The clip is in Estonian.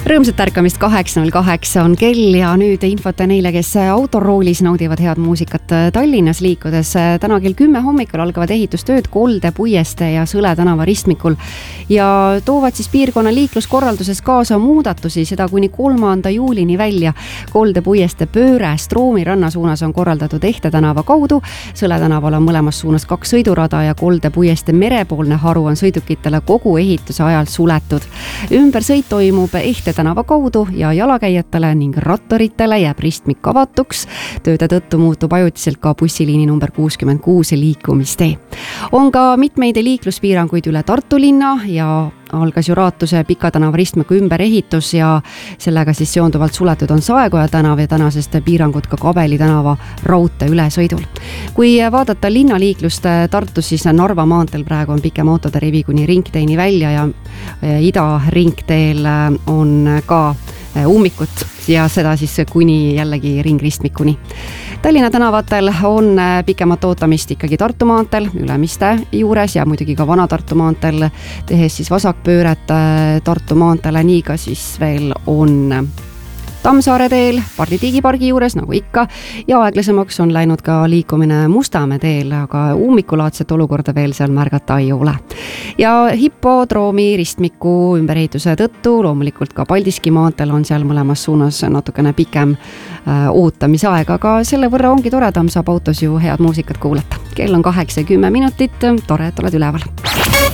Rõõmsat ärkamist 8.08 on kell ja nüüd infot neile, kes autoroolis naudivad head muusikat Tallinnas liikudes. Täna kell 10 hommikul algavad ehitustööd Kolde, Puieste ja Sõle tänava ristmikul ja toovad siis piirkonna liikluskorralduses kaasa muudatusi, seda kuni 3. juulini välja. Kolde, Puieste pööre Stroomi ranna suunas on korraldatud Ehte tänava kaudu. Sõle tänaval on mõlemas suunas 2 sõidurada ja Kolde, Puieste merepoolne haru on sõidukitele kogu ehituse ajal suletud. Ümbersõit toimub Ehte tänava kaudu ja jalakäijatele ning rattoritele jääb ristmik avatuks. Tööde tõttu muutub ajutiselt ka bussiliini number 66 liikumistee. On ka mitmeid liikluspiiranguid üle Tartu linna ja algas Juratuse Pika tänava ristmiku ümberehitus ja sellega siis seonduvalt suletud on Saekoja tänav ja tänasest piirangud ka Kabeli tänava raudtee ülesõidul. Kui vaadata linnaliiklust Tartus, siis Narva maanteel praegu on pikem autode rivi kuni ringteeni välja ja Ida ringteel on ka ummikut ja seda siis kuni jällegi ringristmikuni. Tallinna tänavatel on pikemat ootamist ikkagi Tartu maanteel, Ülemiste juures ja muidugi ka Vana Tartu maanteel, tehes siis vasakpööret Tartu maanteele, nii ka siis veel on Tammsaare teel, Pardi digipargi juures, nagu ikka, ja aeglasemaks on läinud ka liikumine Mustamäe teel, aga ummikulaadset olukorda veel seal märgata ei ole. Ja hipodroomi ristmiku ümberehituse tõttu, loomulikult ka Paldiski maanteel on seal mõlemas suunas natukene pikem ootamisaeg, aga selle võrra ongi toredam, saab autos ju head muusikat kuulata. Kell on 8:10, tore, et oled üleval.